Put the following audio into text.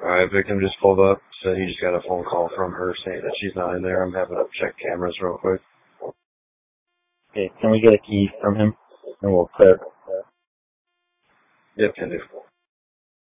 Alright, victim just pulled up. Said he just got a phone call from her saying that she's not in there. I'm having to check cameras real quick. Okay, can we get a key from him? And we'll clear. Yep, can do.